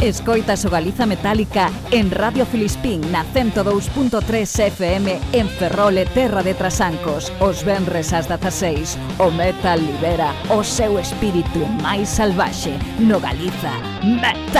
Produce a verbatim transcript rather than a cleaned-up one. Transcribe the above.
Escoitas o Galiza Metálica en Radio Filispín na ciento dous punto tres F M en Ferrol e Terra de Trasancos. Os venres ás dezaseis, o metal libera o seu espírito máis salvaxe no Galiza Metálica.